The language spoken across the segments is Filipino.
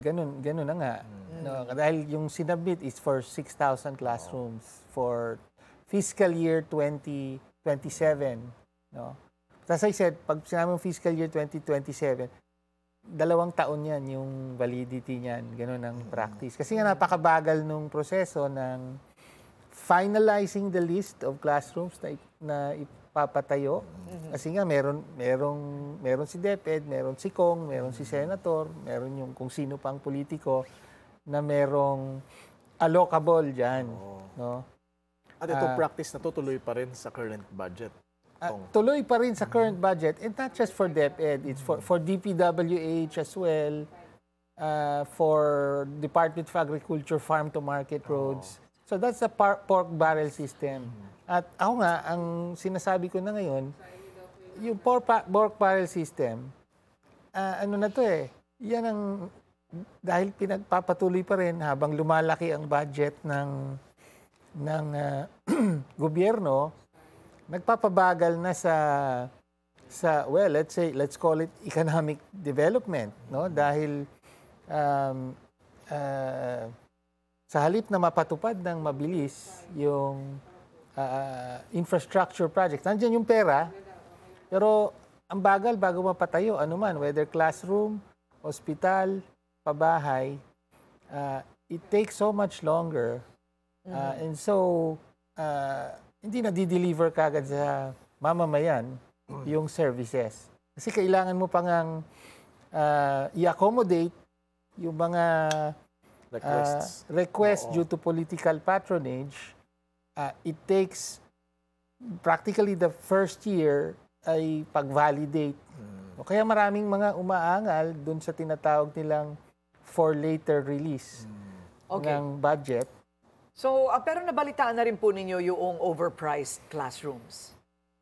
Ganun na nga. No, dahil yung sinubmit is for 6,000 classrooms for fiscal year 2027. No? As I said, pag sinabi mong fiscal year 2027, 2 taon yan yung validity niyan. Ganun ang practice. Kasi nga napakabagal nung proseso ng finalizing the list of classrooms na ipapatayo. Kasi nga meron si DepEd, meron si Kong, meron si Senator, meron yung kung sino pang politiko na merong allocable diyan, no? At itong practice na to tuloy pa rin sa current budget. Tuloy pa rin sa current budget, and not just for DepEd, it's for DPWH as well, for Department of Agriculture, Farm to Market Roads. So that's the pork barrel system. At ako nga, ang sinasabi ko na ngayon, yung pork barrel system, ano na to yan ang, dahil pinagpapatuloy pa rin habang lumalaki ang budget ng gobyerno, nagpapabagal na well, let's call it economic development, no? Dahil sa halip na mapatupad ng mabilis yung infrastructure project, nandiyan yung pera, pero ang bagal bago mapatayo, anuman, whether classroom, hospital, pabahay, it takes so much longer. And so, hindi na di-deliver kagad sa mamamayan yung services. Kasi kailangan mo pang i-accommodate yung mga requests due to political patronage. It takes practically the first year ay pag-validate. Kaya maraming mga umaangal dun sa tinatawag nilang for later release ng budget. So, pero nabalitaan na rin po ninyo yung overpriced classrooms?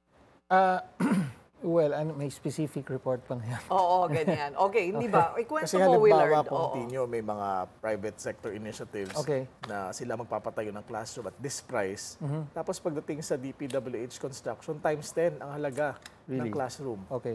Well, may specific report pa ngayon. Oo, ganyan. Okay, hindi ba? Ikwento Kasi mo, Willard. halimbawa po, Tinyo, may mga private sector initiatives Okay. na sila magpapatayo ng classroom at this price. Tapos pagdating sa DPWH construction, times 10 ang halaga ng classroom. Okay.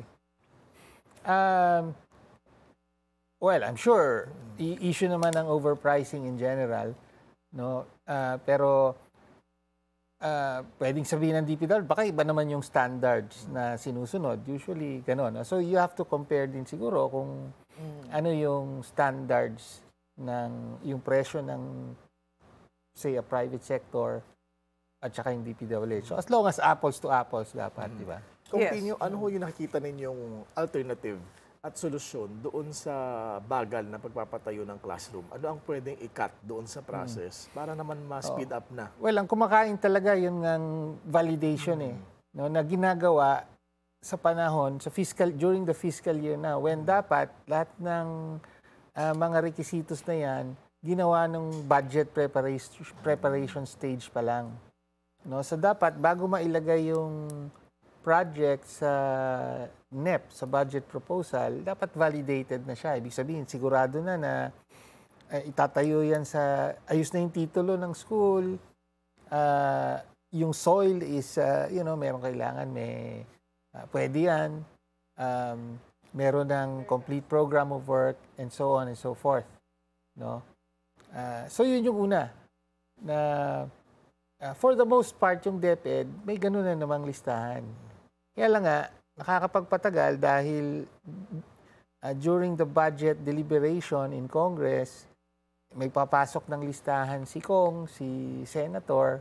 Well, I'm sure issue naman ng overpricing in general, no? Pero pwedeng sabihin ng DPWH, baka iba naman yung standards na sinusunod. Usually, gano'n. So, you have to compare din siguro kung ano yung standards ng yung presyo ng, say, a private sector at saka yung DPWH. So, as long as apples to apples dapat, di ba? Kung Tinyo, ano ho yung nakikita ninyong alternative at solusyon doon sa bagal na pagpapatayo ng classroom? Ano ang pwedeng i-cut doon sa process para naman ma-speed up na? Well, ang kumakain talaga yun ng validation no, na ginagawa sa panahon, during the fiscal year na, when dapat lahat ng mga requisitos na yan, ginawa ng budget preparation stage pa lang. No? So dapat, bago mailagay yung project sa NEP, sa budget proposal, dapat validated na siya. Ibig sabihin, sigurado na itatayo yan sa, ayos na yung titulo ng school, yung soil is, meron kailangan, pwede yan, meron ng complete program of work, and so on and so forth. No? So yun yung una, na for the most part, yung DepEd, may ganun na namang listahan. Kaya lang nga, nakakapagpatagal dahil during the budget deliberation in Congress, may papasok ng listahan si Kong, si Senator,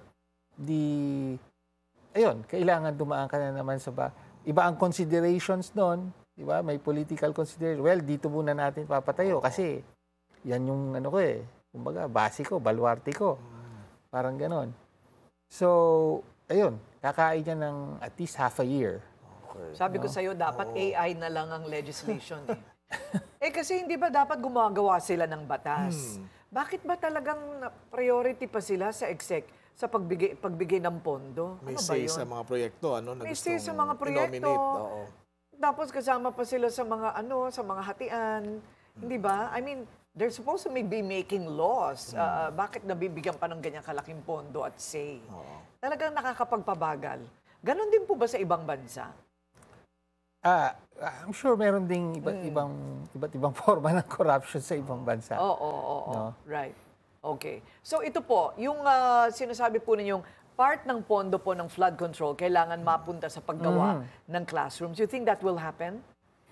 kailangan dumaan ka na naman sa iba ang considerations doon, di ba? May political consideration. Well, dito muna natin papatayo kasi yan yung kumbaga, base ko, baluarte ko. Parang ganon. So, kakain niya ng at least half a year. Sabi ko sa'yo, dapat AI na lang ang legislation kasi hindi ba dapat gumagawa sila ng batas? Bakit ba talagang priority pa sila sa exec sa pagbigay ng pondo? May ano ba say yun? sa mga proyekto, na May gustong say sa mga proyekto. i-nominate. Tapos kasama pa sila sa mga sa mga hatian. Hindi ba? I mean, they're supposed to be making laws. Bakit nabibigyan pa ng ganyang kalaking pondo at say? Talagang nakakapagpabagal. Ganon din po ba sa ibang bansa? I'm sure meron ding iba't ibang forma ng corruption sa ibang bansa. Oo. No? Right. Okay. So ito po, yung sinasabi po ninyong part ng pondo po ng flood control kailangan mapunta sa paggawa ng classrooms. You think that will happen?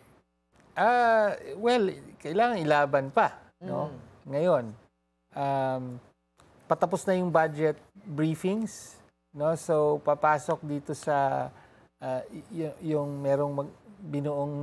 Well, kailangan ilaban pa, no? Ngayon, patapos na yung budget briefings, no? So papasok dito sa yung merong binuong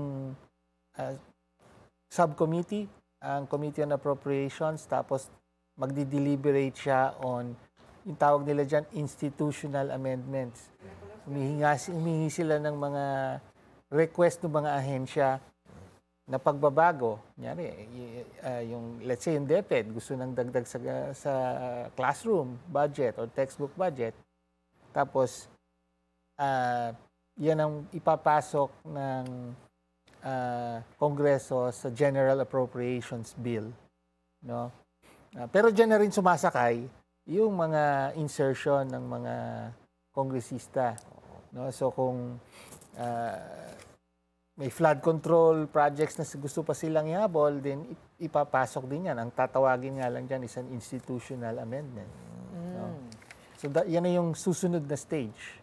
subcommittee, ang Committee on Appropriations, tapos magdi-deliberate siya on yung tawag nila dyan, institutional amendments. Humihingi sila ng mga request ng mga ahensya na pagbabago. Kunyari, yung, let's say, yung DepEd, gusto nang dagdag sa classroom budget or textbook budget. Tapos, yan ang ipapasok ng Kongreso sa General Appropriations Bill. No? Pero dyan na rin sumasakay yung mga insertion ng mga kongresista. No? So kung may flood control projects na gusto pa silang ihabol, then ipapasok din yan. Ang tatawagin nga lang dyan is an institutional amendment. No? So yan na yung susunod na stage.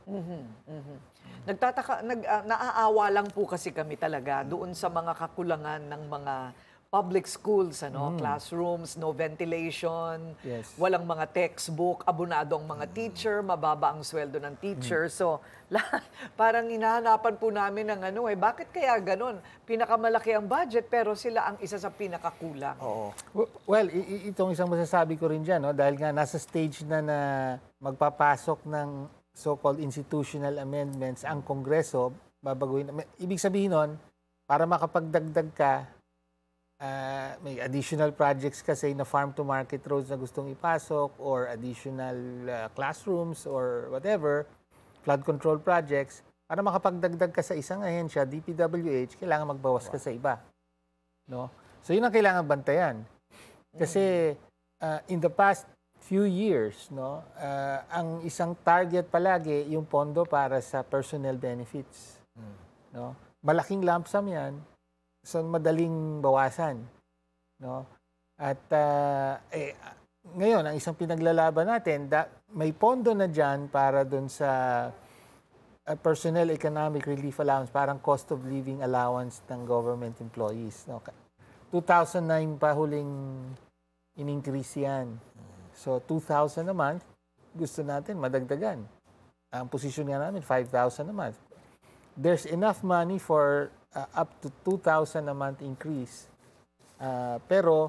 Naaawa lang po kasi kami talaga doon sa mga kakulangan ng mga public schools, classrooms, no ventilation, walang mga textbook, abonado ang mga teacher, mababa ang sweldo ng teacher. So, parang hinahanapan po namin ng bakit kaya ganun? Pinakamalaki ang budget pero sila ang isa sa pinakakulang. Oo. Well, itong isang masasabi ko rin dyan, no? Dahil nga nasa stage na magpapasok ng so-called institutional amendments ang Kongreso, babaguhin. Ibig sabihin nun, para makapagdagdag ka, may additional projects kasi na farm-to-market roads na gustong ipasok or additional classrooms or whatever, flood control projects, para makapagdagdag ka sa isang ahensya, DPWH, kailangan magbawas ka sa iba. No? So yun ang kailangan bantayan. Kasi in the past few years, no, ang isang target palagi yung pondo para sa personnel benefits. No? Malaking lump sum yan. So, madaling bawasan. No? At ngayon, ang isang pinaglalaban natin, may pondo na dyan para dun sa personnel economic relief allowance, parang cost of living allowance ng government employees. No? 2009 pa huling in-increase yan. So, 2,000 a month, gusto natin madagdagan. Ang posisyon nga namin, 5,000 a month. There's enough money for up to 2,000 a month increase. Pero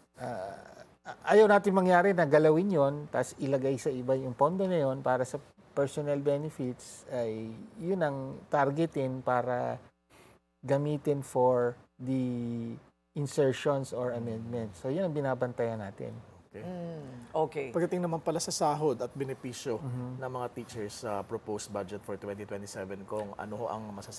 ayaw natin mangyari na galawin yon, tapos ilagay sa iba yung pondo na yon para sa personnel benefits, ay yun ang targetin para gamitin for the insertions or amendments. So yun ang binabantayan natin. Okay. Pagdating naman pala sa sahod at benepisyo ng mga teachers sa proposed budget for 2027, kung ano ho ang